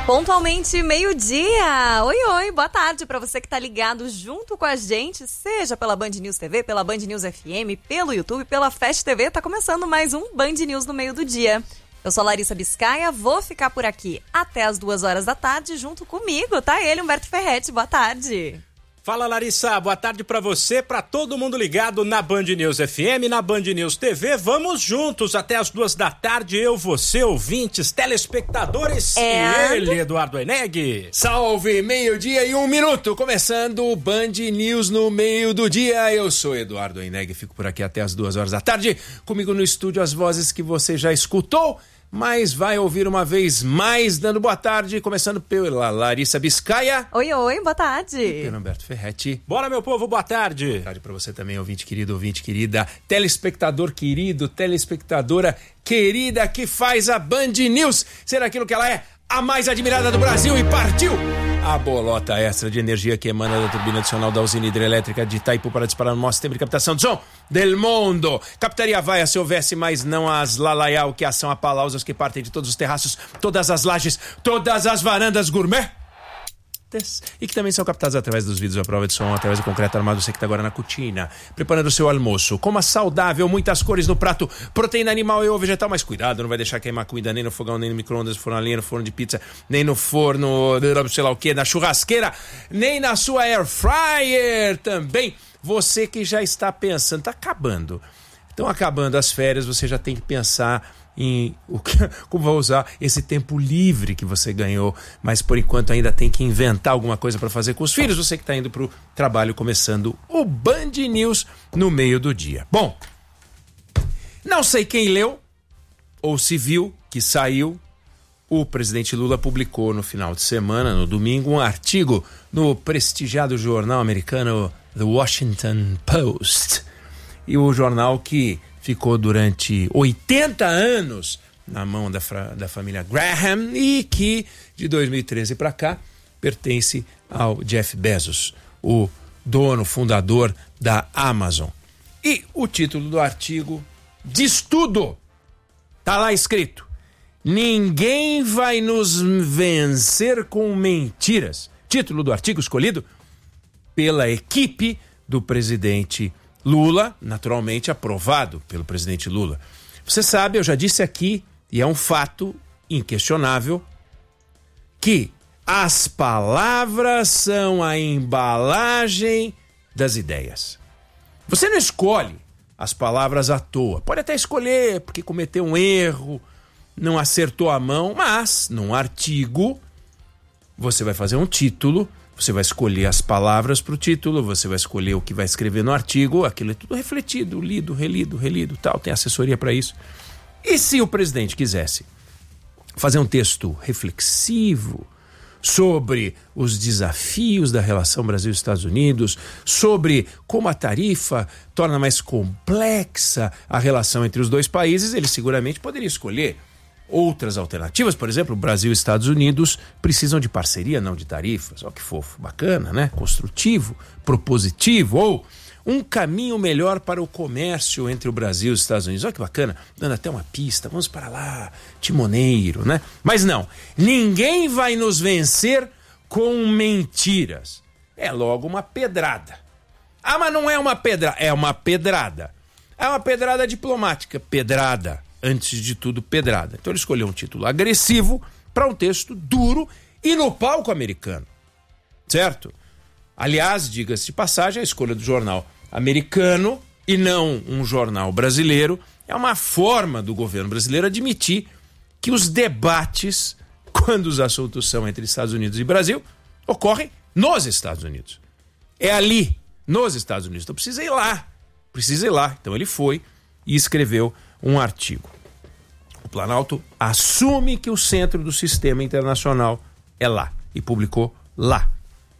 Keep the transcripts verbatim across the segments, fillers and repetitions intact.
Pontualmente meio-dia. Oi, oi, boa tarde para você que tá ligado junto com a gente, seja pela Band News T V, pela Band News F M, pelo YouTube, pela Fast T V. Tá começando mais um Band News no meio do dia. Eu sou a Larissa Biscaia, vou ficar por aqui até as duas horas da tarde junto comigo, tá ele, Humberto Ferretti. Boa tarde. Fala, Larissa, boa tarde pra você, pra todo mundo ligado na Band News F M, na Band News T V. Vamos juntos até as duas da tarde, eu, você, ouvintes, telespectadores É. e ele, Eduardo Eneg. Salve, meio-dia e um minuto, começando o Band News no meio do dia. Eu sou Eduardo Eneg, fico por aqui até as duas horas da tarde. Comigo no estúdio as vozes que você já escutou, mas vai ouvir uma vez mais, dando boa tarde, começando pela Larissa Biscaia. Oi, oi, boa tarde. E pelo Humberto Ferretti. Bora, meu povo, boa tarde. Boa tarde pra você também, ouvinte querido, ouvinte querida, telespectador querido, telespectadora querida que faz a Band News ser aquilo que ela é, a mais admirada do Brasil, e partiu a bolota extra de energia que emana da turbina adicional da usina hidrelétrica de Itaipu para disparar no maior sistema de captação de som del mundo. Captaria vaia se houvesse, mas não as lalaial, que são apalausas que partem de todos os terraços, todas as lajes, todas as varandas gourmet, e que também são captadas através dos vídeos à prova de som, através do concreto armado. Você que está agora na cutina, preparando o seu almoço. Coma saudável, muitas cores no prato, proteína animal e ou vegetal, mas cuidado, não vai deixar queimar comida nem no fogão, nem no micro-ondas, no forno a lenha, no forno de pizza, nem no forno, sei lá o que, na churrasqueira, nem na sua air fryer também. Você que já está pensando, está acabando. Estão acabando as férias, você já tem que pensar em o que, como vai usar esse tempo livre que você ganhou, mas por enquanto ainda tem que inventar alguma coisa para fazer com os filhos. Você que está indo para o trabalho, começando o Band News no meio do dia. Bom, não sei quem leu ou se viu que saiu. O presidente Lula publicou no final de semana, no domingo, um artigo no prestigiado jornal americano The Washington Post. E o jornal que ficou durante oitenta anos na mão da, fra- da família Graham e que, de dois mil e treze para cá, pertence ao Jeff Bezos, o dono, fundador da Amazon. E o título do artigo diz tudo. Tá lá escrito: ninguém vai nos vencer com mentiras. Título do artigo escolhido pela equipe do presidente Lula, naturalmente aprovado pelo presidente Lula. Você sabe, eu já disse aqui, e é um fato inquestionável, que as palavras são a embalagem das ideias. Você não escolhe as palavras à toa. Pode até escolher porque cometeu um erro, não acertou a mão, mas num artigo você vai fazer um título, você vai escolher as palavras para o título, você vai escolher o que vai escrever no artigo, aquilo é tudo refletido, lido, relido, relido, tal, tem assessoria para isso. E se o presidente quisesse fazer um texto reflexivo sobre os desafios da relação Brasil-Estados Unidos, sobre como a tarifa torna mais complexa a relação entre os dois países, ele seguramente poderia escolher outras alternativas. Por exemplo, Brasil e Estados Unidos precisam de parceria, não de tarifas. Olha que fofo, bacana, né? Construtivo, propositivo. Ou um caminho melhor para o comércio entre o Brasil e os Estados Unidos. Olha que bacana, dando até uma pista, vamos para lá, timoneiro, né? Mas não, ninguém vai nos vencer com mentiras. É logo uma pedrada. Ah, mas não é uma pedrada, é uma pedrada. É uma pedrada diplomática, pedrada. Antes de tudo, pedrada. Então ele escolheu um título agressivo para um texto duro e no palco americano. Certo? Aliás, diga-se de passagem, a escolha do jornal americano e não um jornal brasileiro é uma forma do governo brasileiro admitir que os debates, quando os assuntos são entre Estados Unidos e Brasil, ocorrem nos Estados Unidos. É ali, nos Estados Unidos. Então precisa ir lá. Precisa ir lá. Então ele foi e escreveu um artigo. O Planalto assume que o centro do sistema internacional é lá e publicou lá.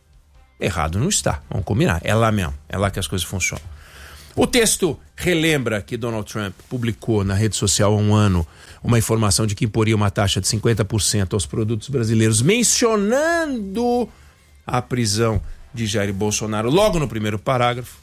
Errado não está, vamos combinar, é lá mesmo, é lá que as coisas funcionam. O texto relembra que Donald Trump publicou na rede social há um ano uma informação de que imporia uma taxa de cinquenta por cento aos produtos brasileiros, mencionando a prisão de Jair Bolsonaro logo no primeiro parágrafo,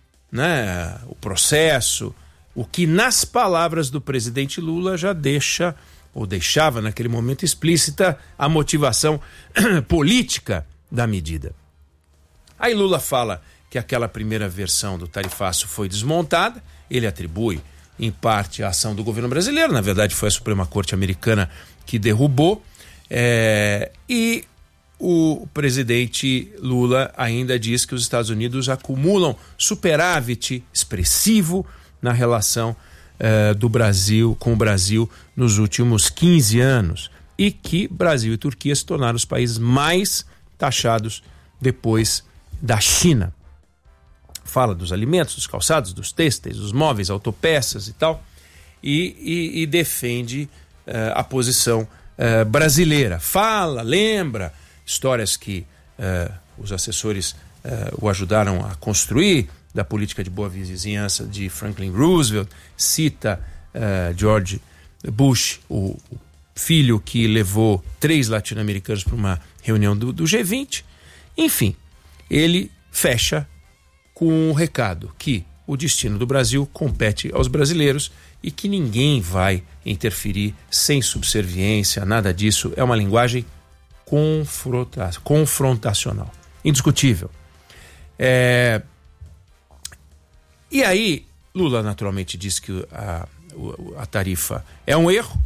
né? O processo, o que nas palavras do presidente Lula já deixa ou deixava naquele momento explícita a motivação política da medida. Aí Lula fala que aquela primeira versão do tarifaço foi desmontada, ele atribui em parte a ação do governo brasileiro, na verdade foi a Suprema Corte americana que derrubou, é, e o presidente Lula ainda diz que os Estados Unidos acumulam superávit expressivo na relação uh, do Brasil com o Brasil nos últimos quinze anos e que Brasil e Turquia se tornaram os países mais taxados depois da China. Fala dos alimentos, dos calçados, dos têxteis, dos móveis, autopeças e tal, e, e, e defende uh, a posição uh, brasileira. Fala, lembra histórias que uh, os assessores uh, o ajudaram a construir, da política de boa vizinhança de Franklin Roosevelt, cita uh, George Bush, o, o filho que levou três latino-americanos para uma reunião do, do G vinte. Enfim, ele fecha com um recado que o destino do Brasil compete aos brasileiros e que ninguém vai interferir sem subserviência, nada disso. É uma linguagem confronta- confrontacional, indiscutível. É... E aí, Lula naturalmente diz que a, a tarifa é um erro,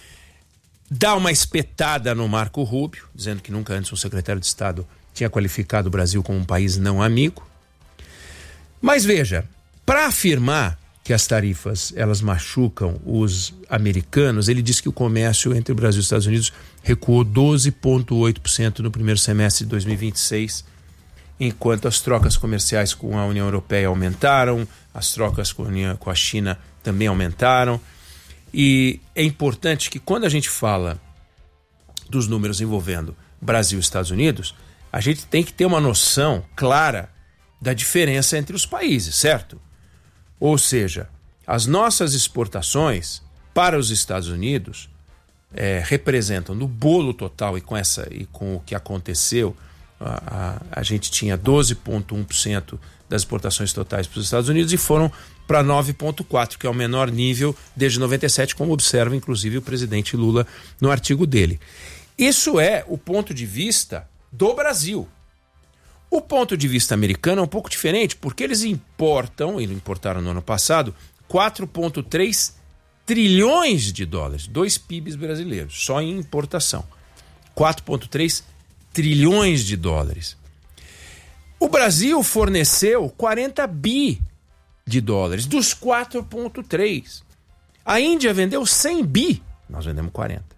dá uma espetada no Marco Rubio, dizendo que nunca antes um secretário de Estado tinha qualificado o Brasil como um país não amigo. Mas veja, para afirmar que as tarifas elas machucam os americanos, ele diz que o comércio entre o Brasil e os Estados Unidos recuou doze vírgula oito por cento no primeiro semestre de dois mil e vinte e seis, enquanto as trocas comerciais com a União Europeia aumentaram, as trocas com a, União, com a China também aumentaram. E é importante que quando a gente fala dos números envolvendo Brasil e Estados Unidos, a gente tem que ter uma noção clara da diferença entre os países, certo? Ou seja, as nossas exportações para os Estados Unidos é, representam no bolo total, e com, essa, e com o que aconteceu, a, a, a gente tinha doze vírgula um por cento das exportações totais para os Estados Unidos e foram para nove vírgula quatro por cento, que é o menor nível desde noventa e sete, como observa inclusive o presidente Lula no artigo dele. Isso é o ponto de vista do Brasil. O ponto de vista americano é um pouco diferente, porque eles importam, e importaram no ano passado, quatro vírgula três trilhões de dólares, dois P I Bs brasileiros, só em importação. quatro vírgula três trilhões de dólares. O Brasil forneceu quarenta bi de dólares, dos quatro vírgula três. A Índia vendeu cem bi, nós vendemos quarenta.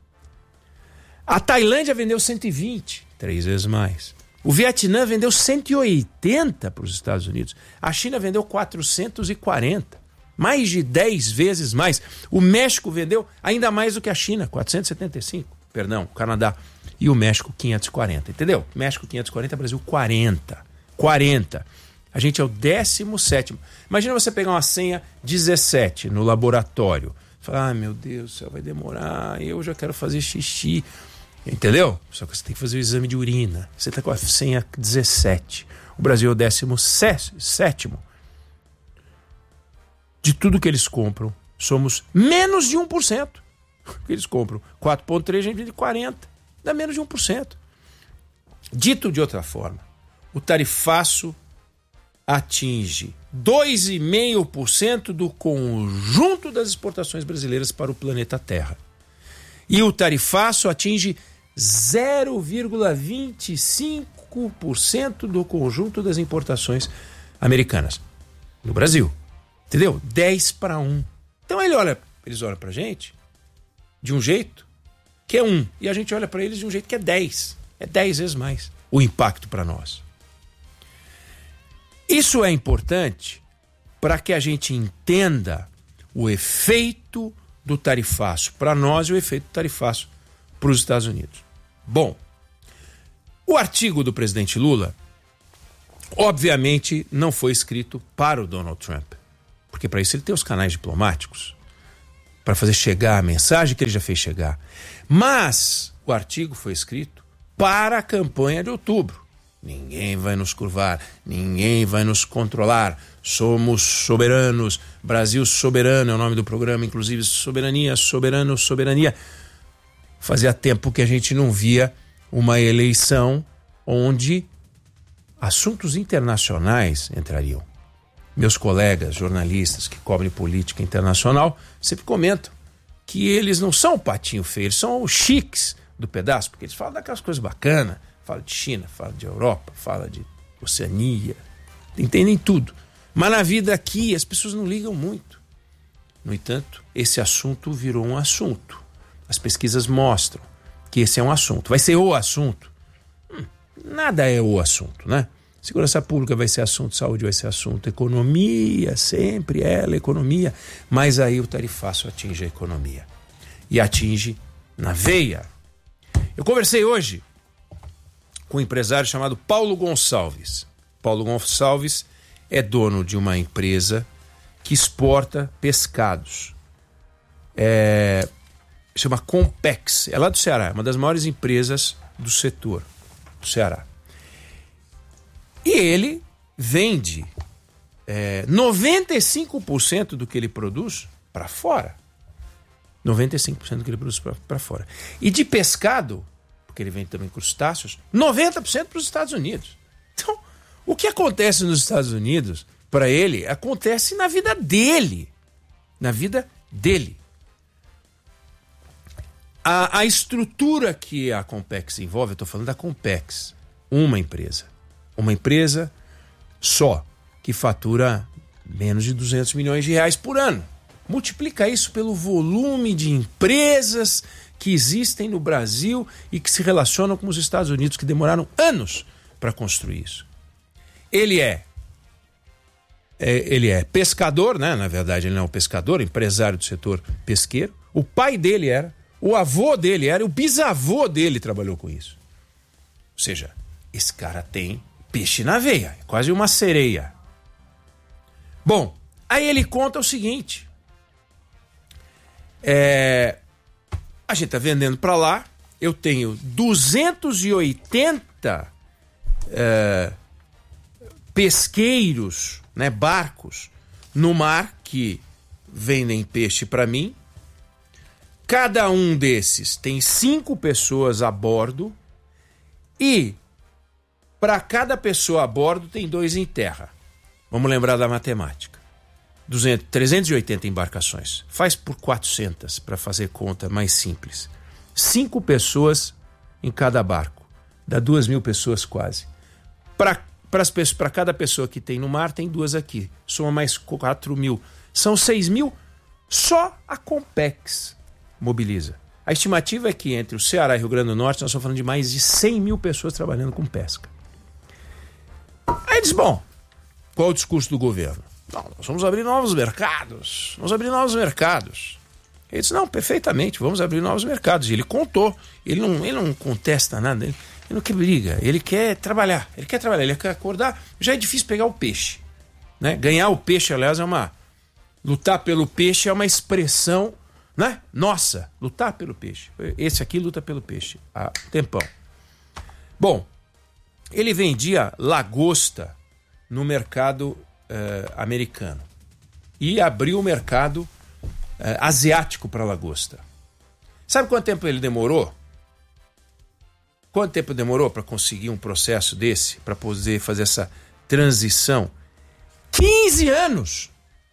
A Tailândia vendeu cento e vinte, três vezes mais. O Vietnã vendeu cento e oitenta para os Estados Unidos. A China vendeu quatrocentos e quarenta. Mais de dez vezes mais. O México vendeu ainda mais do que a China, quatrocentos e setenta e cinco. Perdão, o Canadá. E o México, quinhentos e quarenta. Entendeu? México, quinhentos e quarenta, Brasil, quarenta. quarenta. A gente é o décimo sétimo. Imagina você pegar uma senha dezessete no laboratório. Falar, ah, meu Deus do céu, vai demorar. Eu já quero fazer xixi. Entendeu? Só que você tem que fazer o exame de urina. Você está com a senha dezessete. O Brasil é o décimo sétimo. De tudo que eles compram, somos menos de um por cento. Eles compram quatro vírgula três, a gente vende quarenta. Dá menos de um por cento. Dito de outra forma, o tarifaço atinge dois vírgula cinco por cento do conjunto das exportações brasileiras para o planeta Terra. E o tarifaço atinge zero vírgula vinte e cinco por cento do conjunto das importações americanas no Brasil. Entendeu? dez para um. Então ele olha, eles olham para a gente de um jeito que é um, e a gente olha para eles de um jeito que é dez. É dez vezes mais o impacto para nós. Isso é importante para que a gente entenda o efeito do tarifaço para nós e o efeito do tarifaço para os Estados Unidos. Bom, o artigo do presidente Lula, obviamente, não foi escrito para o Donald Trump, porque para isso ele tem os canais diplomáticos, para fazer chegar a mensagem que ele já fez chegar. Mas o artigo foi escrito para a campanha de outubro. Ninguém vai nos curvar, ninguém vai nos controlar, somos soberanos, Brasil soberano é o nome do programa, inclusive soberania, soberano, soberania. Fazia tempo que a gente não via uma eleição onde assuntos internacionais entrariam. Meus colegas jornalistas que cobrem política internacional sempre comentam que eles não são o patinho feio, eles são os chiques do pedaço, porque eles falam daquelas coisas bacanas, falam de China, falam de Europa, falam de Oceania, entendem tudo. Mas na vida aqui as pessoas não ligam muito. No entanto, esse assunto virou um assunto. As pesquisas mostram que esse é um assunto. Vai ser o assunto? Hum, nada é o assunto, né? Segurança pública vai ser assunto, saúde vai ser assunto, economia, sempre ela, economia. Mas aí o tarifaço atinge a economia. E atinge na veia. Eu conversei hoje com um empresário chamado Paulo Gonçalves. Paulo Gonçalves é dono de uma empresa que exporta pescados. É, chama Compex, é lá do Ceará, é uma das maiores empresas do setor do Ceará. E ele vende é, noventa e cinco por cento do que ele produz para fora. noventa e cinco por cento do que ele produz para fora. E de pescado, porque ele vende também crustáceos, noventa por cento para os Estados Unidos. Então, o que acontece nos Estados Unidos, para ele, acontece na vida dele. Na vida dele. A, a estrutura que a Compex envolve, eu estou falando da Compex, uma empresa. Uma empresa só, que fatura menos de duzentos milhões de reais por ano. Multiplica isso pelo volume de empresas que existem no Brasil e que se relacionam com os Estados Unidos, que demoraram anos para construir isso. Ele é, é, ele é pescador, né? Na verdade ele não é um pescador, empresário do setor pesqueiro. O pai dele era, o avô dele era, o bisavô dele trabalhou com isso. Ou seja, esse cara tem peixe na veia, é quase uma sereia. Bom, aí ele conta o seguinte. É, a gente está vendendo para lá, eu tenho duzentos e oitenta é, pesqueiros, né, barcos no mar que vendem peixe para mim. Cada um desses tem cinco pessoas a bordo e para cada pessoa a bordo tem dois em terra. Vamos lembrar da matemática. duzentos, trezentas e oitenta embarcações. Faz por quatrocentas para fazer conta mais simples. Cinco pessoas em cada barco. Dá duas mil pessoas quase. Para cada pessoa que tem no mar, tem duas aqui. Soma mais quatro mil. São seis mil. Só a Compex mobiliza. A estimativa é que entre o Ceará e Rio Grande do Norte, nós estamos falando de mais de cem mil pessoas trabalhando com pesca. Aí diz, bom, qual é o discurso do governo? Não, nós vamos abrir novos mercados. Vamos abrir novos mercados. Ele disse, não, perfeitamente, vamos abrir novos mercados. E ele contou. Ele não, ele não contesta nada. Ele, ele não quer briga. Ele quer trabalhar. Ele quer trabalhar. Ele quer acordar. Já é difícil pegar o peixe. Né? Ganhar o peixe, aliás, é uma... Lutar pelo peixe é uma expressão, né? Nossa, lutar pelo peixe. Esse aqui luta pelo peixe há tempão. Bom, ele vendia lagosta no mercado Uh, americano e abriu o mercado uh, asiático para lagosta. Sabe quanto tempo ele demorou? Quanto tempo demorou para conseguir um processo desse, para poder fazer essa transição? quinze anos!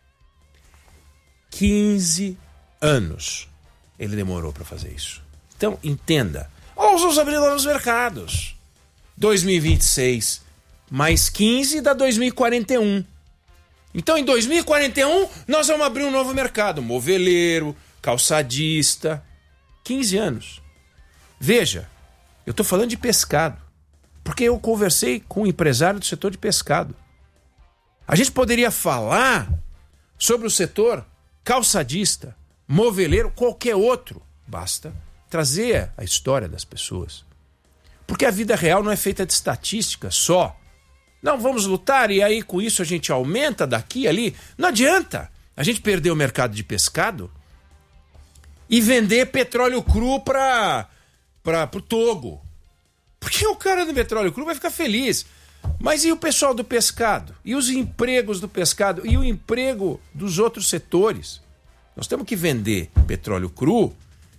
quinze anos ele demorou para fazer isso. Então, entenda. Oh, vamos abrir novos mercados. dois mil e vinte e seis mais quinze dá dois mil e quarenta e um. Então, em dois mil e quarenta e um, nós vamos abrir um novo mercado. Moveleiro, calçadista. quinze anos. Veja, eu estou falando de pescado. Porque eu conversei com um empresário do setor de pescado. A gente poderia falar sobre o setor calçadista, moveleiro, qualquer outro. Basta trazer a história das pessoas. Porque a vida real não é feita de estatística só. Não, vamos lutar e aí com isso a gente aumenta daqui e ali. Não adianta a gente perder o mercado de pescado e vender petróleo cru para o Togo. Porque o cara do petróleo cru vai ficar feliz. Mas e o pessoal do pescado? E os empregos do pescado? E o emprego dos outros setores? Nós temos que vender petróleo cru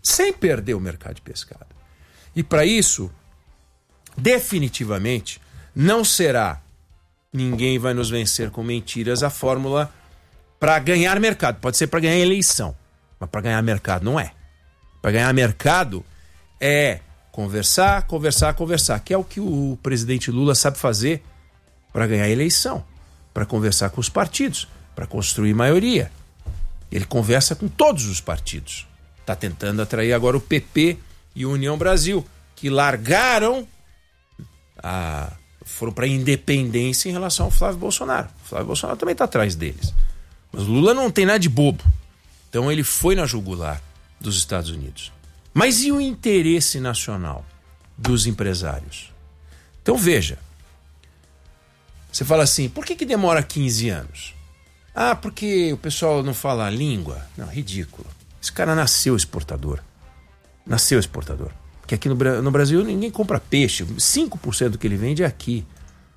sem perder o mercado de pescado. E para isso, definitivamente, não será ninguém vai nos vencer com mentiras a fórmula para ganhar mercado. Pode ser para ganhar eleição, mas para ganhar mercado não é. Para ganhar mercado é conversar, conversar, conversar, que é o que o presidente Lula sabe fazer para ganhar eleição, para conversar com os partidos, para construir maioria. Ele conversa com todos os partidos. Está tentando atrair agora o P P e o União Brasil, que largaram, a, foram para a independência em relação ao Flávio Bolsonaro. O Flávio Bolsonaro também está atrás deles. Mas o Lula não tem nada de bobo. Então ele foi na jugular dos Estados Unidos. Mas e o interesse nacional dos empresários? Então veja, você fala assim, por que que demora quinze anos? Ah, porque o pessoal não fala a língua. Não, ridículo. Esse cara nasceu exportador. Nasceu exportador. Porque aqui no, no Brasil ninguém compra peixe. cinco por cento do que ele vende é aqui.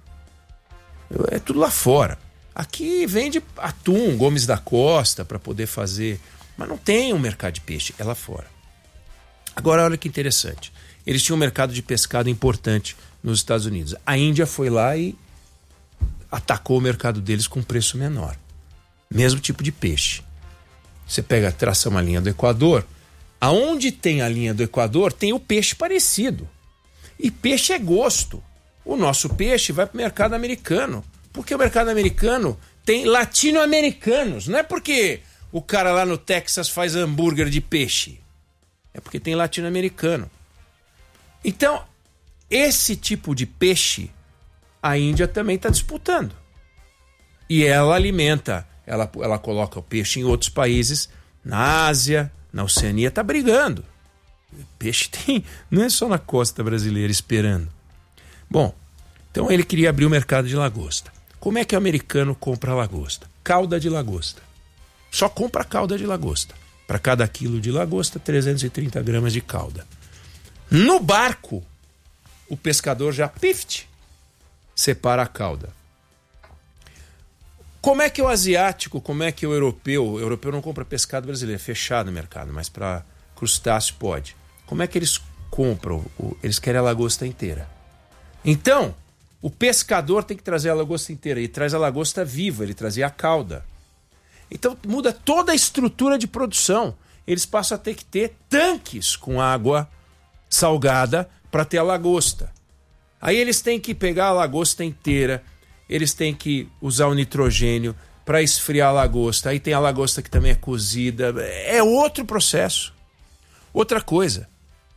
É tudo lá fora. Aqui vende atum, Gomes da Costa, para poder fazer. Mas não tem um mercado de peixe, é lá fora. Agora, olha que interessante. Eles tinham um mercado de pescado importante nos Estados Unidos. A Índia foi lá e atacou o mercado deles com preço menor. Mesmo tipo de peixe. Você pega, traça uma linha do Equador. Aonde tem a linha do Equador, tem o peixe parecido. E peixe é gosto. O nosso peixe vai para o mercado americano. Porque o mercado americano tem latino-americanos. Não é porque o cara lá no Texas faz hambúrguer de peixe. É porque tem latino-americano. Então, esse tipo de peixe, a Índia também está disputando. E ela alimenta, ela, ela coloca o peixe em outros países, na Ásia, na Oceania, está brigando. O peixe tem, não é só na costa brasileira esperando. Bom, então ele queria abrir o mercado de lagosta. Como é que o americano compra lagosta? Cauda de lagosta. Só compra cauda de lagosta. Para cada quilo de lagosta, trezentos e trinta gramas de cauda. No barco, o pescador já, pift, separa a cauda. Como é que o asiático, como é que o europeu, o europeu não compra pescado brasileiro, é fechado o mercado, mas para crustáceo pode. Como é que eles compram? Eles querem a lagosta inteira. Então, o pescador tem que trazer a lagosta inteira, e traz a lagosta viva, ele trazia a cauda. Então muda toda a estrutura de produção. Eles passam a ter que ter tanques com água salgada para ter a lagosta. Aí eles têm que pegar a lagosta inteira, eles têm que usar o nitrogênio para esfriar a lagosta. Aí tem a lagosta que também é cozida. É outro processo. Outra coisa.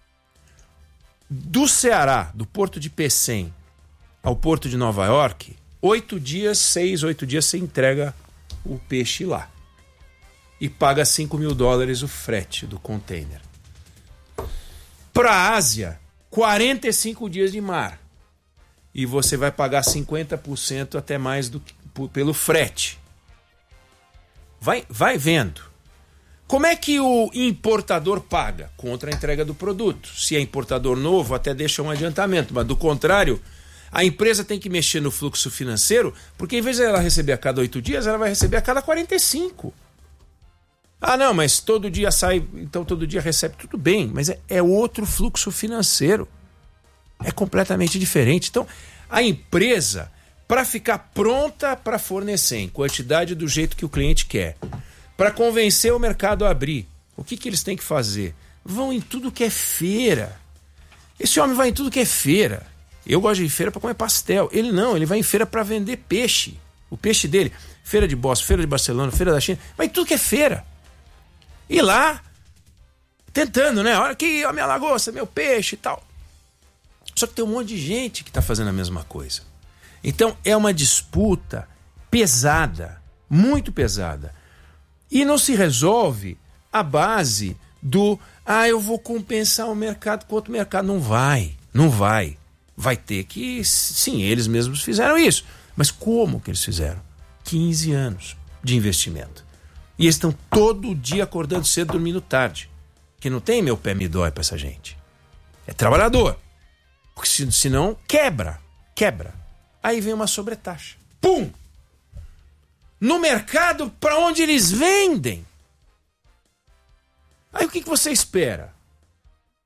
Do Ceará, do porto de Pecém ao porto de Nova York, oito dias, seis, oito dias você entrega o peixe lá. E paga cinco mil dólares o frete do container. Para a Ásia, quarenta e cinco dias de mar. E você vai pagar cinquenta por cento até mais do que, pelo frete. Vai, vai vendo. Como é que o importador paga? Contra a entrega do produto. Se é importador novo, até deixa um adiantamento. Mas do contrário, a empresa tem que mexer no fluxo financeiro, porque em vez de ela receber a cada oito dias, ela vai receber a cada quarenta e cinco. Ah, não, mas todo dia sai, então todo dia recebe. Tudo bem, mas é, é outro fluxo financeiro. É completamente diferente. Então, a empresa, para ficar pronta para fornecer em quantidade do jeito que o cliente quer, para convencer o mercado a abrir, o que, que eles têm que fazer? Vão em tudo que é feira. Esse homem vai em tudo que é feira. Eu gosto de ir em feira para comer pastel. Ele não, ele vai em feira para vender peixe. O peixe dele, feira de Boston, feira de Barcelona, feira da China, vai em tudo que é feira. E lá, tentando, né? Olha aqui, a minha lagosta, meu peixe e tal. Só que tem um monte de gente que está fazendo a mesma coisa. Então é uma disputa pesada, muito pesada. E não se resolve à base do, ah, eu vou compensar o mercado com outro mercado. Não vai, não vai. Vai ter que, sim, eles mesmos fizeram isso. Mas como que eles fizeram? quinze anos de investimento. E eles estão todo dia acordando cedo, dormindo tarde. Que não tem meu pé me dói para essa gente. É trabalhador. Porque se, senão quebra, quebra. Aí vem uma sobretaxa. Pum! No mercado para onde eles vendem. Aí o que, que você espera?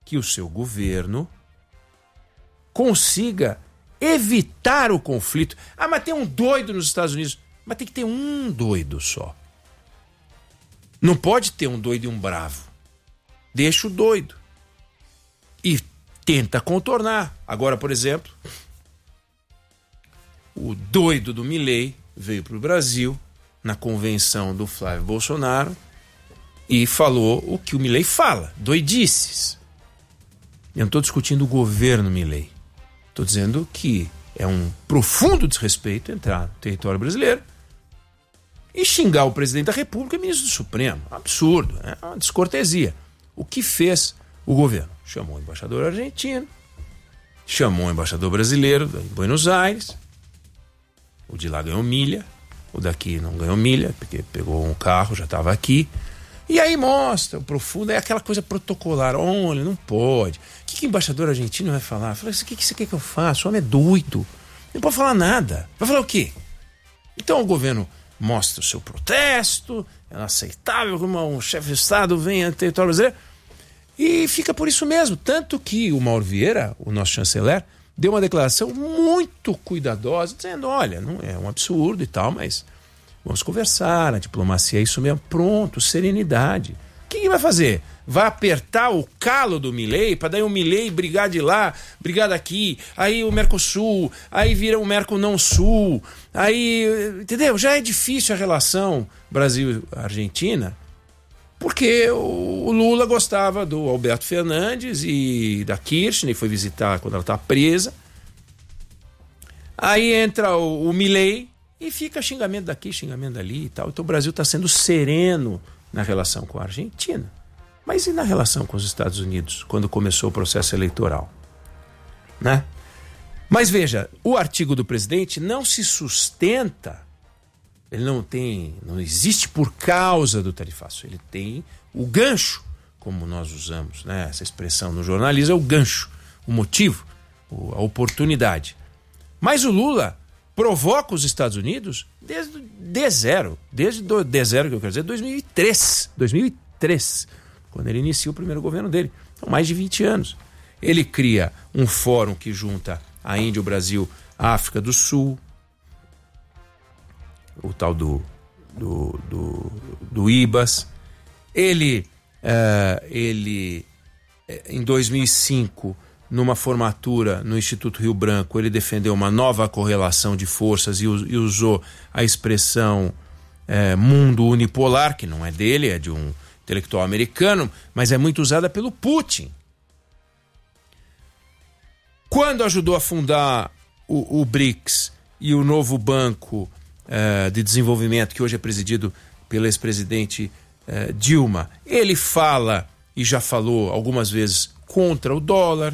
que o seu governo consiga evitar o conflito. Ah, mas tem um doido nos Estados Unidos. Mas tem que ter um doido só. Não pode ter um doido e um bravo. Deixa o doido. E tenta contornar. Agora, por exemplo, o doido do Milei veio para o Brasil na convenção do Flávio Bolsonaro e falou o que o Milei fala. Doidices. Eu não estou discutindo o governo Milei. Estou dizendo que é um profundo desrespeito entrar no território brasileiro e xingar o presidente da República e o ministro do Supremo. Absurdo, é uma descortesia. O que fez o governo? Chamou o embaixador argentino, chamou o embaixador brasileiro em Buenos Aires, o de lá ganhou milha, o daqui não ganhou milha, porque pegou um carro, já estava aqui. E aí mostra, o profundo é aquela coisa protocolar. Olha, não pode. O que, que o embaixador argentino vai falar? Fala, o que, que você quer que eu faça? O homem é doido. Não pode falar nada. Vai falar o quê? Então o governo mostra o seu protesto, é inaceitável que um chefe de Estado venha ao território brasileiro, e fica por isso mesmo. Tanto que o Mauro Vieira, o nosso chanceler, deu uma declaração muito cuidadosa, dizendo, olha, não é um absurdo e tal, mas vamos conversar, a diplomacia é isso mesmo. Pronto, serenidade. O que, que vai fazer? Vai apertar o calo do Milei, para daí o Milei brigar de lá, brigar daqui, aí o Mercosul, aí vira o Merco não Sul, aí, entendeu? Já é difícil a relação Brasil-Argentina, porque o Lula gostava do Alberto Fernandes e da Kirchner, foi visitar quando ela está presa. Aí entra o, o Milei e fica xingamento daqui, xingamento dali e tal. Então o Brasil está sendo sereno na relação com a Argentina. Mas e na relação com os Estados Unidos, quando começou o processo eleitoral? Né? Mas veja, o artigo do presidente não se sustenta, ele não tem, não existe por causa do tarifaço, ele tem o gancho, como nós usamos, né? Essa expressão no jornalismo é o gancho, o motivo, a oportunidade. Mas o Lula provoca os Estados Unidos desde D zero, desde do, D zero que eu quero dizer, dois mil e três, dois mil e três, quando ele inicia o primeiro governo dele. Então, mais de vinte anos. Ele cria um fórum que junta a Índia, o Brasil, a África do Sul, o tal do, do, do, do IBAS. Ele, uh, ele, em dois mil e cinco, numa formatura no Instituto Rio Branco, ele defendeu uma nova correlação de forças e, e usou a expressão uh, mundo unipolar, que não é dele, é de um intelectual americano, mas é muito usada pelo Putin. Quando ajudou a fundar o, o BRICS e o novo Banco uh, de Desenvolvimento, que hoje é presidido pelo ex-presidente uh, Dilma, ele fala, e já falou algumas vezes, contra o dólar.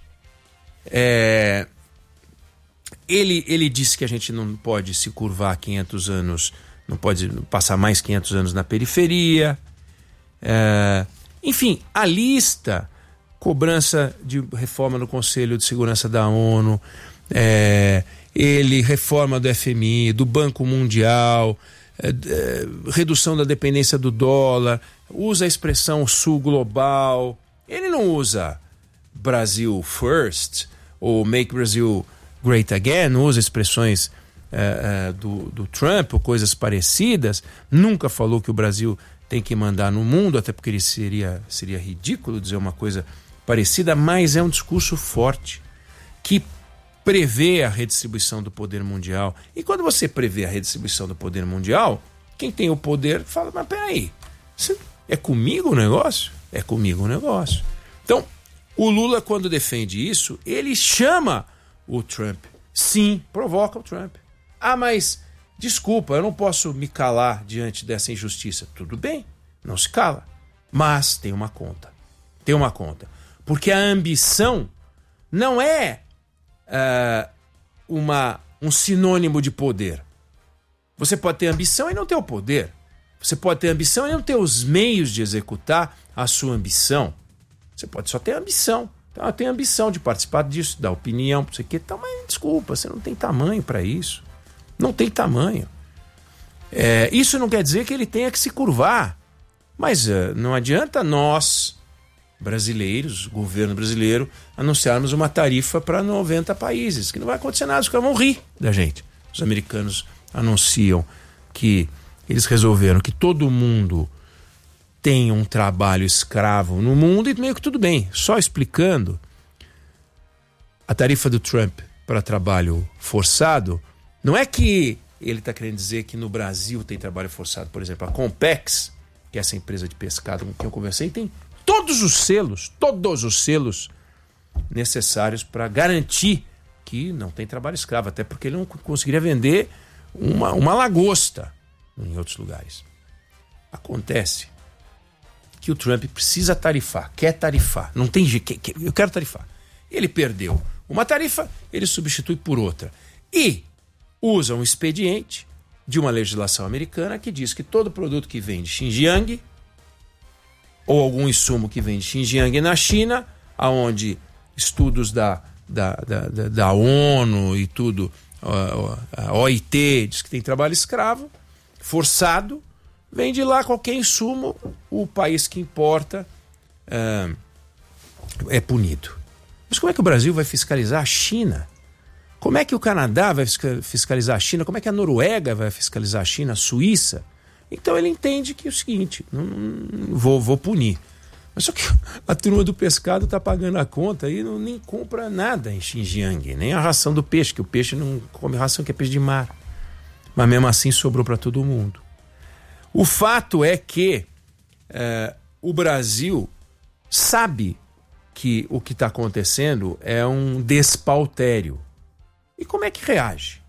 É, ele, ele disse que a gente não pode se curvar quinhentos anos, não pode passar mais quinhentos anos na periferia. É, enfim, a lista, cobrança de reforma no Conselho de Segurança da ONU, é, ele reforma do F M I, do Banco Mundial, é, é, redução da dependência do dólar, usa a expressão Sul Global, ele não usa Brasil First ou Make Brazil Great Again, não usa expressões é, é, do, do Trump ou coisas parecidas, nunca falou que o Brasil tem que mandar no mundo, até porque ele seria, seria ridículo dizer uma coisa parecida, mas é um discurso forte que prevê a redistribuição do poder mundial. E quando você prevê a redistribuição do poder mundial, quem tem o poder fala, mas peraí, é comigo o negócio? É comigo o negócio. Então, o Lula, quando defende isso, ele chama o Trump. Sim, provoca o Trump. Ah, mas desculpa, eu não posso me calar diante dessa injustiça. Tudo bem, não se cala. Mas tem uma conta. Tem uma conta. Porque a ambição não é uh, uma, um sinônimo de poder. Você pode ter ambição e não ter o poder. Você pode ter ambição e não ter os meios de executar a sua ambição. Você pode só ter ambição. Então, eu tenho ambição de participar disso, dar opinião, não sei o quê. Então, mas desculpa, você não tem tamanho para isso. Não tem tamanho. É, isso não quer dizer que ele tenha que se curvar. Mas uh, não adianta nós, brasileiros, o governo brasileiro, anunciarmos uma tarifa para noventa países, que não vai acontecer nada, os caras vão rir da gente. Os americanos anunciam que eles resolveram que todo mundo tem um trabalho escravo no mundo e meio que tudo bem. Só explicando, a tarifa do Trump para trabalho forçado, não é que ele está querendo dizer que no Brasil tem trabalho forçado. Por exemplo, a Compex, que é essa empresa de pescado com quem eu conversei, tem todos os selos, todos os selos necessários para garantir que não tem trabalho escravo, até porque ele não conseguiria vender uma, uma lagosta em outros lugares. Acontece que o Trump precisa tarifar, quer tarifar, não tem jeito, quer, quer, eu quero tarifar. Ele perdeu uma tarifa, ele substitui por outra. E usa um expediente de uma legislação americana que diz que todo produto que vem de Xinjiang ou algum insumo que vem de Xinjiang na China, aonde estudos da, da, da, da, da ONU e tudo, a O I T diz que tem trabalho escravo, forçado, vem de lá qualquer insumo, o país que importa é, é punido. Mas como é que o Brasil vai fiscalizar a China? Como é que o Canadá vai fiscalizar a China? Como é que a Noruega vai fiscalizar a China, a Suíça? Então ele entende que é o seguinte, não, não, vou, vou punir. Mas só que a turma do pescado está pagando a conta e não, nem compra nada em Xinjiang, nem a ração do peixe, que o peixe não come ração, que é peixe de mar. Mas mesmo assim sobrou para todo mundo. O fato é que é, o Brasil sabe que o que está acontecendo é um despautério. E como é que reage?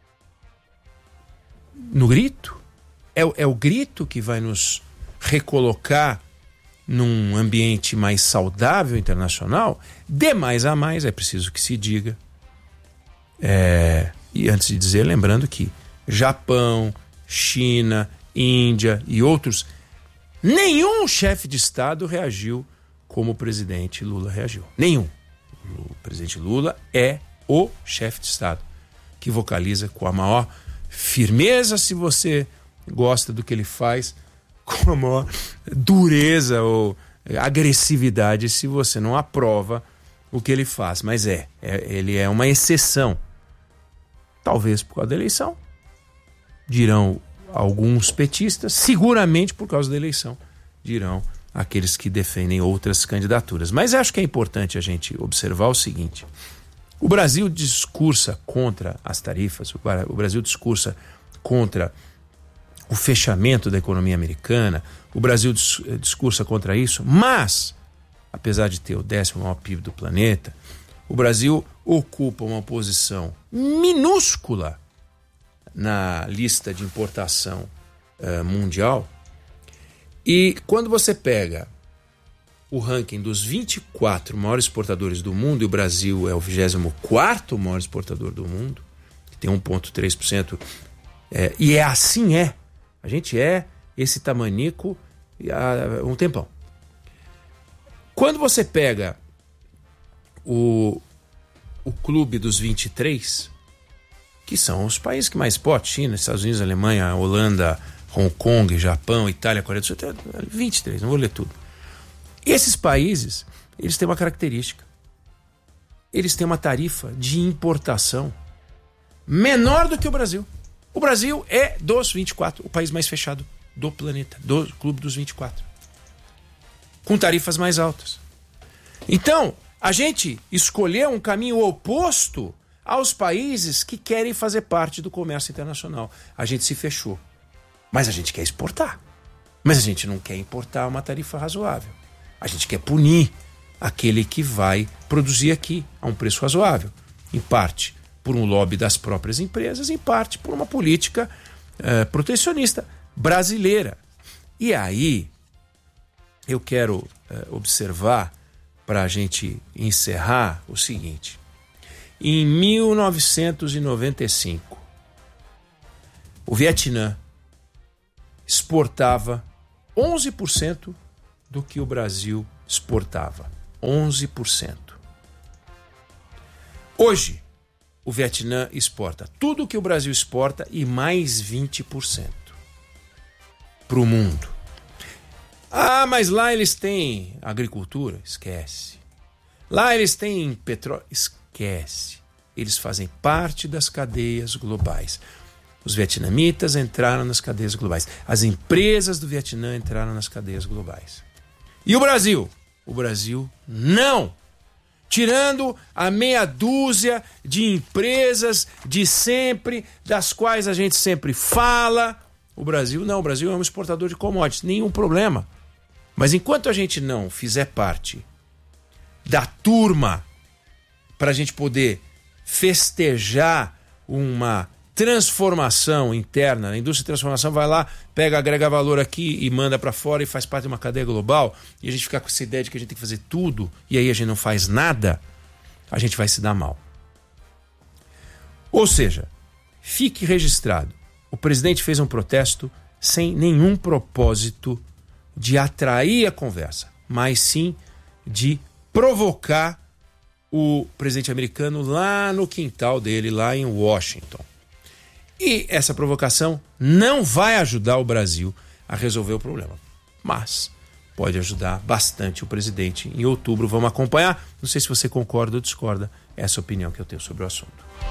No grito? É, é o grito que vai nos recolocar num ambiente mais saudável internacional? De mais a mais, é preciso que se diga. É, e antes de dizer, lembrando que Japão, China, Índia e outros, nenhum chefe de Estado reagiu como o presidente Lula reagiu. Nenhum. O presidente Lula é o chefe de Estado que vocaliza com a maior firmeza, se você gosta do que ele faz, com a maior dureza ou agressividade se você não aprova o que ele faz. Mas é, é ele é uma exceção. Talvez por causa da eleição, dirão alguns petistas, seguramente por causa da eleição, dirão aqueles que defendem outras candidaturas. Mas acho que é importante a gente observar o seguinte: o Brasil discursa contra as tarifas, o Brasil discursa contra o fechamento da economia americana, o Brasil discursa contra isso, mas, apesar de ter o décimo maior P I B do planeta, o Brasil ocupa uma posição minúscula na lista de importação uh, mundial. E quando você pega o ranking dos vinte e quatro maiores exportadores do mundo, e o Brasil é o vigésimo quarto maior exportador do mundo, que tem um vírgula três por cento, é, e é assim é. A gente é esse tamanico há um tempão. Quando você pega o, o clube dos vinte e três, que são os países que mais exportam, China, Estados Unidos, Alemanha, Holanda, Hong Kong, Japão, Itália, Coreia do Sul, até vinte e três, não vou ler tudo. Esses países, eles têm uma característica. Eles têm uma tarifa de importação menor do que o Brasil. O Brasil é dos vinte e quatro, o país mais fechado do planeta, do clube dos vinte e quatro. Com tarifas mais altas. Então, a gente escolheu um caminho oposto aos países que querem fazer parte do comércio internacional. A gente se fechou. Mas a gente quer exportar. Mas a gente não quer importar uma tarifa razoável. A gente quer punir aquele que vai produzir aqui a um preço razoável. Em parte por um lobby das próprias empresas, em parte por uma política uh, protecionista brasileira. E aí, eu quero uh, observar, para a gente encerrar, o seguinte. Em mil novecentos e noventa e cinco, o Vietnã exportava onze por cento do que o Brasil exportava. onze por cento. Hoje, o Vietnã exporta tudo o que o Brasil exporta e mais vinte por cento para o mundo. Ah, mas lá eles têm agricultura? Esquece. Lá eles têm petróleo? Esquece. Eles fazem parte das cadeias globais. Os vietnamitas entraram nas cadeias globais. As empresas do Vietnã entraram nas cadeias globais. E o Brasil? O Brasil não. Tirando a meia dúzia de empresas de sempre, das quais a gente sempre fala, o Brasil não. O Brasil é um exportador de commodities, nenhum problema. Mas enquanto a gente não fizer parte da turma para a gente poder festejar uma transformação interna, a indústria de transformação vai lá, pega, agrega valor aqui e manda para fora e faz parte de uma cadeia global, e a gente fica com essa ideia de que a gente tem que fazer tudo e aí a gente não faz nada, a gente vai se dar mal. Ou seja, fique registrado, o presidente fez um protesto sem nenhum propósito de atrair a conversa, mas sim de provocar o presidente americano lá no quintal dele, lá em Washington. E essa provocação não vai ajudar o Brasil a resolver o problema, mas pode ajudar bastante o presidente. Em outubro vamos acompanhar. Não sei se você concorda ou discorda. Essa é a opinião que eu tenho sobre o assunto.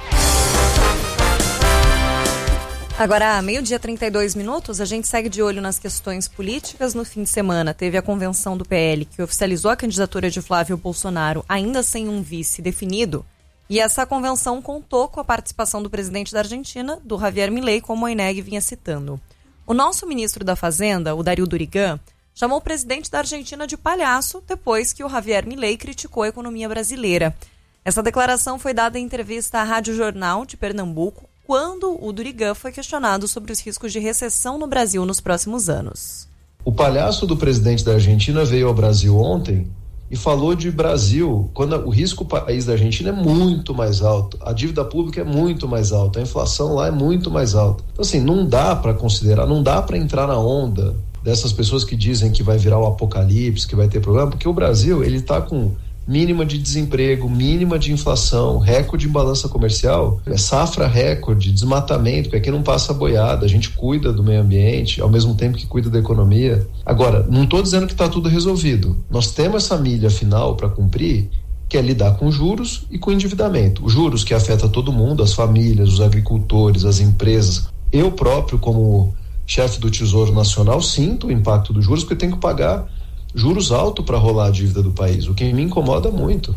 Agora, meio-dia, trinta e dois minutos, a gente segue de olho nas questões políticas. No fim de semana, teve a convenção do P L que oficializou a candidatura de Flávio Bolsonaro, ainda sem um vice definido. E essa convenção contou com a participação do presidente da Argentina, do Javier Milei, como a Eneg vinha citando. O nosso ministro da Fazenda, o Dario Durigan, chamou o presidente da Argentina de palhaço depois que o Javier Milei criticou a economia brasileira. Essa declaração foi dada em entrevista à Rádio Jornal de Pernambuco, quando o Durigan foi questionado sobre os riscos de recessão no Brasil nos próximos anos. O palhaço do presidente da Argentina veio ao Brasil ontem e falou de Brasil, quando o risco país da Argentina é muito mais alto, a dívida pública é muito mais alta, a inflação lá é muito mais alta. Então assim, não dá para considerar, não dá para entrar na onda dessas pessoas que dizem que vai virar o apocalipse, que vai ter problema, porque o Brasil, ele tá com mínima de desemprego, mínima de inflação, recorde em balança comercial, é safra recorde, desmatamento, porque aqui não passa boiada, a gente cuida do meio ambiente, ao mesmo tempo que cuida da economia. Agora, não estou dizendo que está tudo resolvido. Nós temos essa milha final para cumprir, que é lidar com juros e com endividamento. Os juros que afeta todo mundo, as famílias, os agricultores, as empresas. Eu próprio, como chefe do Tesouro Nacional, sinto o impacto dos juros, porque eu tenho que pagar juros altos para rolar a dívida do país, o que me incomoda muito.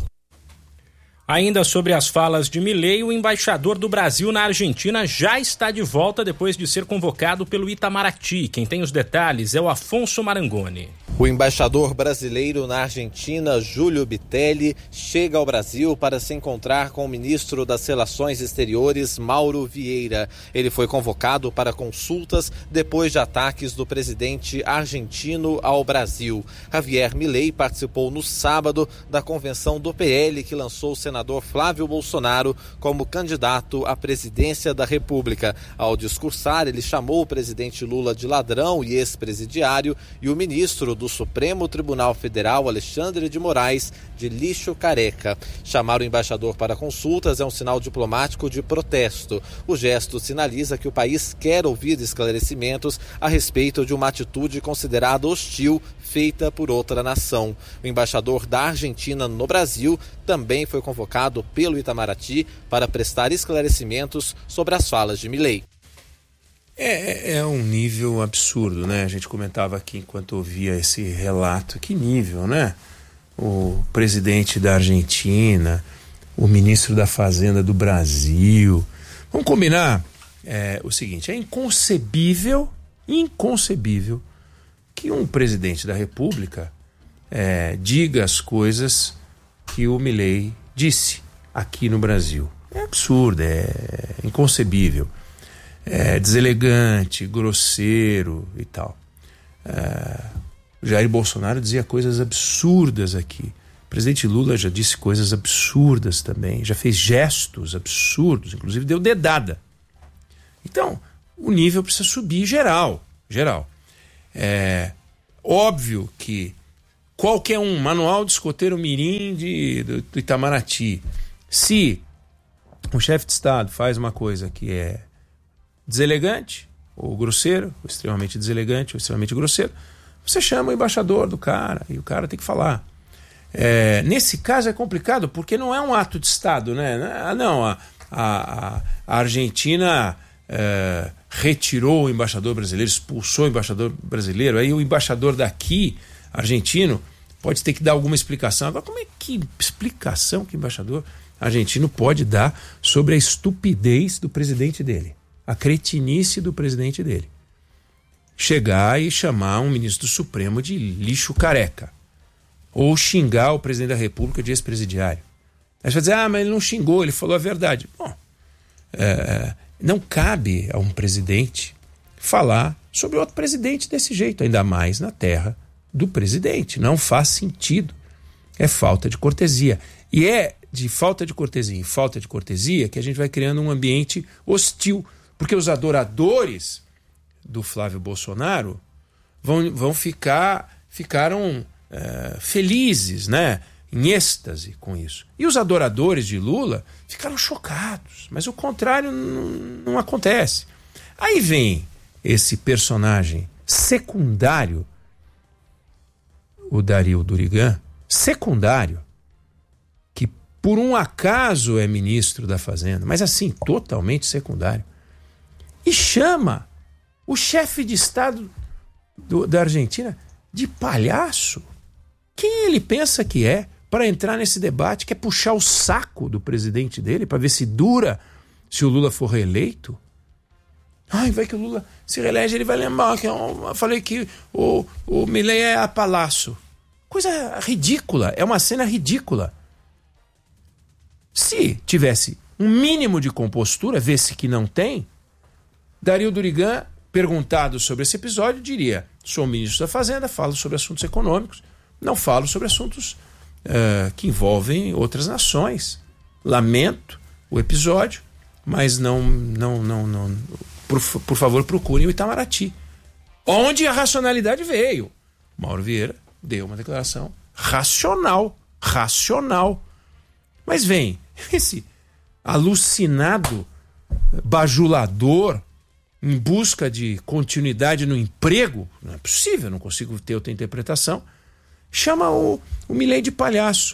Ainda sobre as falas de Milei, o embaixador do Brasil na Argentina já está de volta depois de ser convocado pelo Itamaraty. Quem tem os detalhes é o Afonso Marangoni. O embaixador brasileiro na Argentina, Júlio Bitelli, chega ao Brasil para se encontrar com o ministro das Relações Exteriores, Mauro Vieira. Ele foi convocado para consultas depois de ataques do presidente argentino ao Brasil. Javier Milei participou no sábado da convenção do P L que lançou o senador Flávio Bolsonaro como candidato à presidência da República. Ao discursar, ele chamou o presidente Lula de ladrão e ex-presidiário e o ministro do Supremo Tribunal Federal, Alexandre de Moraes, de lixo careca. Chamar o embaixador para consultas é um sinal diplomático de protesto. O gesto sinaliza que o país quer ouvir esclarecimentos a respeito de uma atitude considerada hostil feita por outra nação. O embaixador da Argentina no Brasil também foi convocado pelo Itamaraty para prestar esclarecimentos sobre as falas de Milei. É, é um nível absurdo, né? A gente comentava aqui enquanto ouvia esse relato. Que nível, né? O presidente da Argentina, o ministro da Fazenda do Brasil. Vamos combinar é, o seguinte, é inconcebível, inconcebível que um presidente da República é, diga as coisas que o Milei disse aqui no Brasil. É absurdo, é inconcebível. É deselegante, grosseiro e tal. É, o Jair Bolsonaro dizia coisas absurdas aqui. O presidente Lula já disse coisas absurdas também, já fez gestos absurdos, inclusive deu dedada. Então, o nível precisa subir geral, geral. É óbvio que qualquer um, manual de escoteiro mirim de, do, do Itamaraty, se o chefe de Estado faz uma coisa que é deselegante ou grosseiro, ou extremamente deselegante ou extremamente grosseiro, você chama o embaixador do cara e o cara tem que falar. É, nesse caso é complicado porque não é um ato de Estado, né? Ah, não, a, a, a Argentina é, retirou o embaixador brasileiro, expulsou o embaixador brasileiro, aí o embaixador daqui, argentino, pode ter que dar alguma explicação. Agora, como é que explicação que o embaixador argentino pode dar sobre a estupidez do presidente dele, a cretinice do presidente dele? Chegar e chamar um ministro do Supremo de lixo careca, ou xingar o presidente da República de ex-presidiário. Aí você vai dizer, ah, mas ele não xingou, ele falou a verdade. Bom, é, não cabe a um presidente falar sobre outro presidente desse jeito, ainda mais na terra do presidente. Não faz sentido. É falta de cortesia. E é de falta de cortesia em falta de cortesia que a gente vai criando um ambiente hostil, porque os adoradores do Flávio Bolsonaro vão, vão ficar, ficaram é, felizes, né? Em êxtase com isso. E os adoradores de Lula ficaram chocados, mas o contrário não, não acontece. Aí vem esse personagem secundário, o Dario Durigan, secundário, que por um acaso é ministro da Fazenda, mas assim, totalmente secundário, e chama o chefe de Estado do, da Argentina de palhaço. Quem ele pensa que é para entrar nesse debate? Quer puxar o saco do presidente dele para ver se dura, se o Lula for reeleito? Ai, vai que o Lula se reelege, ele vai lembrar que eu, eu falei que o, o Milei é a palhaço. Coisa ridícula, é uma cena ridícula. Se tivesse um mínimo de compostura, vê-se que não tem, Dario Durigan, perguntado sobre esse episódio, diria: sou ministro da Fazenda, falo sobre assuntos econômicos, não falo sobre assuntos uh, que envolvem outras nações. Lamento o episódio, mas não, não, não, não por, por favor, procurem o Itamaraty, onde a racionalidade veio. Mauro Vieira deu uma declaração racional, racional. Mas vem esse alucinado bajulador em busca de continuidade no emprego, não é possível, não consigo ter outra interpretação, chama o, o Milei de palhaço.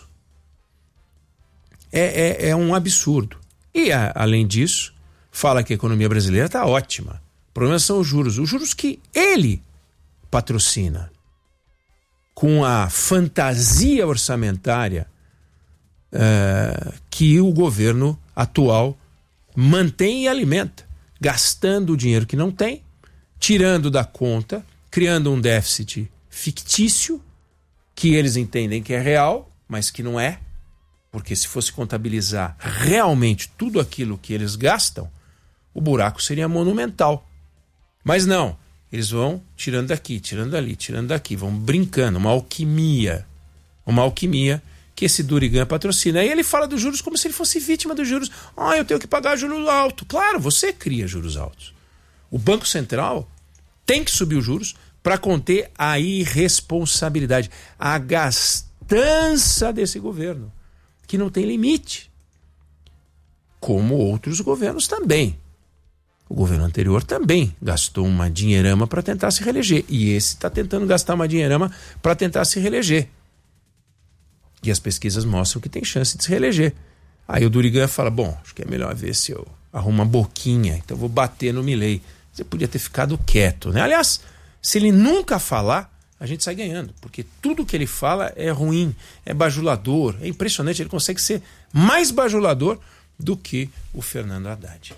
É, é, é um absurdo. E, a, além disso, fala que a economia brasileira está ótima. O problema são os juros. Os juros que ele patrocina com a fantasia orçamentária uh, que o governo atual mantém e alimenta, gastando o dinheiro que não tem, tirando da conta, criando um déficit fictício, que eles entendem que é real, mas que não é, porque se fosse contabilizar realmente tudo aquilo que eles gastam, o buraco seria monumental. Mas não, eles vão tirando daqui, tirando dali, tirando daqui, vão brincando, uma alquimia, uma alquimia que esse Durigan patrocina. Aí ele fala dos juros como se ele fosse vítima dos juros. Ah, eu tenho que pagar juros altos. Claro, você cria juros altos. O Banco Central tem que subir os juros para conter a irresponsabilidade, a gastança desse governo, que não tem limite. Como outros governos também. O governo anterior também gastou uma dinheirama para tentar se reeleger. E esse está tentando gastar uma dinheirama para tentar se reeleger. E as pesquisas mostram que tem chance de se reeleger. Aí o Durigan fala, bom, acho que é melhor ver se eu arrumo uma boquinha, então eu vou bater no Milei. Você podia ter ficado quieto, né? Aliás, se ele nunca falar, a gente sai ganhando, porque tudo que ele fala é ruim, é bajulador, é impressionante, ele consegue ser mais bajulador do que o Fernando Haddad.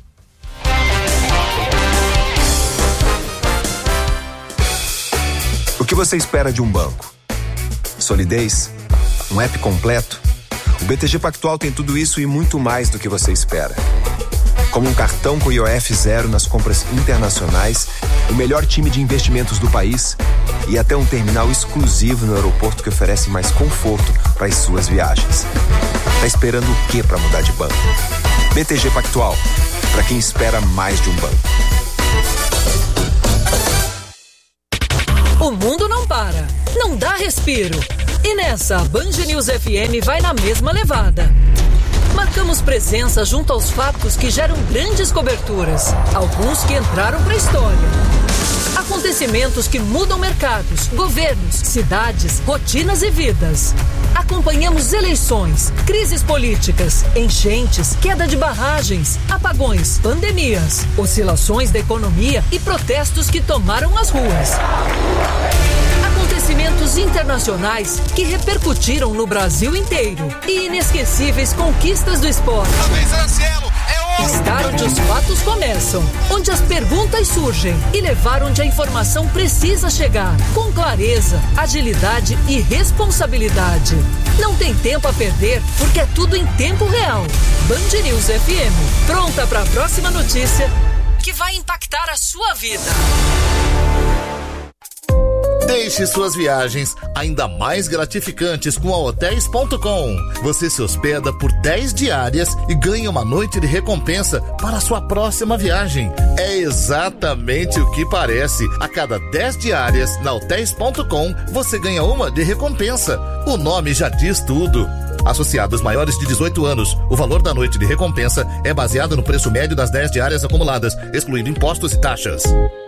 O que você espera de um banco? Solidez? Um app completo? O B T G Pactual tem tudo isso e muito mais do que você espera. Como um cartão com I O F zero nas compras internacionais, o melhor time de investimentos do país e até um terminal exclusivo no aeroporto que oferece mais conforto para as suas viagens. Tá esperando o que para mudar de banco? B T G Pactual, para quem espera mais de um banco. O mundo não para, não dá respiro. E nessa, a Band News F M vai na mesma levada. Marcamos presença junto aos fatos que geram grandes coberturas, alguns que entraram para a história. Acontecimentos que mudam mercados, governos, cidades, rotinas e vidas. Acompanhamos eleições, crises políticas, enchentes, queda de barragens, apagões, pandemias, oscilações da economia e protestos que tomaram as ruas. Acontecimentos internacionais que repercutiram no Brasil inteiro e inesquecíveis conquistas do esporte. Estar onde os fatos começam, onde as perguntas surgem e levar onde a informação precisa chegar, com clareza, agilidade e responsabilidade. Não tem tempo a perder, porque é tudo em tempo real. Band News F M, pronta para a próxima notícia que vai impactar a sua vida. Deixe suas viagens ainda mais gratificantes com a hotéis ponto com. Você se hospeda por dez diárias e ganha uma noite de recompensa para a sua próxima viagem. É exatamente o que parece. A cada dez diárias na hotéis ponto com, você ganha uma de recompensa. O nome já diz tudo. Associados maiores de dezoito anos, o valor da noite de recompensa é baseado no preço médio das dez diárias acumuladas, excluindo impostos e taxas.